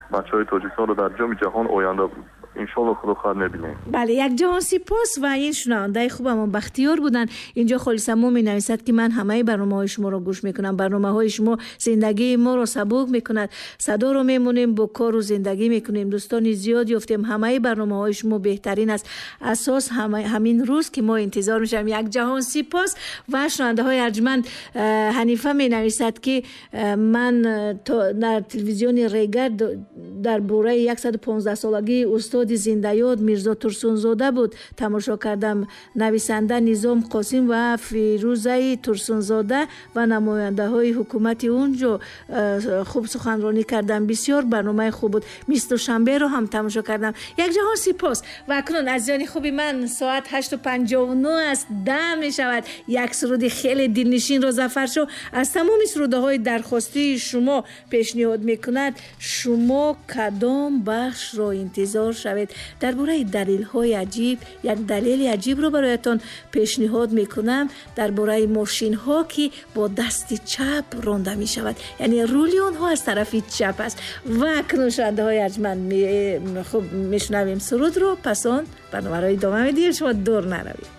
бачаҳои тоҷикистонро дар ҷоми ҷаҳон оянда иншоалло худохоҳ мебинем. бале, якҷаҳон сипос. ва ин шунавандаи хубамон Бахтиёр буданд. инҷо холисамо менависад ки ман ҳамаи барномаҳои шуморо гӯш мекунам. барномаҳои шумо зиндагии моро сабук мекунад. садоро мемонем, бо кору зиндагӣ мекунем. дӯстони зиёд ёфтем. ҳамаи барномаҳои шумо беҳтарин аст. асос ҳамин рӯз ки мо интизор мешавем. якҷаҳон сипос. ва шунавандаҳои арҷманд, ҳанифа менависад ки ман дар телевизиони Рега дар бораи 115-солагии устоди зиндаёд Мирзо Турсунзода буд тамошо кардам. нависанда Низом Қосим ва Фирӯзаи Турсунзода ва намояндаҳои ҳукумати унҷо хуб суханронӣ кардам. бисёр барномаи хуб буд. мисл шанберо ҳам тамошо кардам. якҷаҳон сипос. ва акнун азизони хуби ман соат 8:59 аст. дам мешавад. як суруди хеле дилнишинро Зафаршо аз тамоми сурудаҳои дархостии шумо пешниҳод мекунад. шумо кадом бахшро интизор шавед? дар бораи далелҳои аҷиб, як далели аҷибро бароятон пешниҳод мекунам. дар бораи мошинҳо ки бо дасти чап ронда мешавад, яъне рули онҳо аз тарафи чап аст. ва акнун шунавандаҳои арҷманд, хуб мешунавем сурудро. пас он барномаро идома медиҳем. шумо дур наравед.